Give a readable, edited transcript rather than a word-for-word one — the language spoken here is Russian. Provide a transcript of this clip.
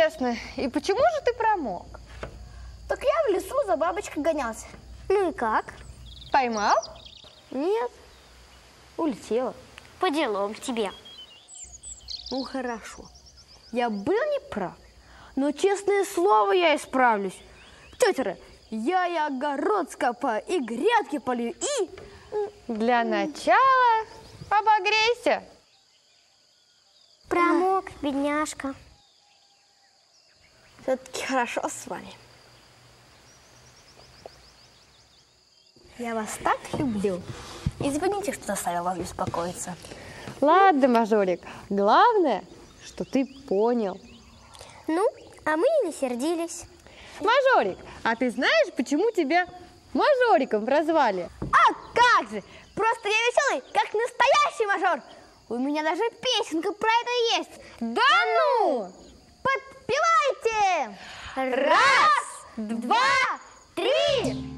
Интересно, и почему же ты промок? Так я в лесу за бабочкой гонялся. Ну и как? Поймал? Нет, улетела. По делам тебе. Ну хорошо, я был неправ, но честное слово, я исправлюсь. Тетя, я и огород скопаю, и грядки полью, и... Для начала обогрейся. Промок, бедняжка. Все-таки хорошо с вами. Я вас так люблю. Извините, что заставила вас беспокоиться. Ладно, Мажорик, главное, что ты понял. Ну, а мы и не сердились. Мажорик, а ты знаешь, почему тебя Мажориком прозвали? А как же! Просто я веселый, как настоящий мажор. У меня даже песенка про это есть. Да ну! Подпевайте! Раз, два, три!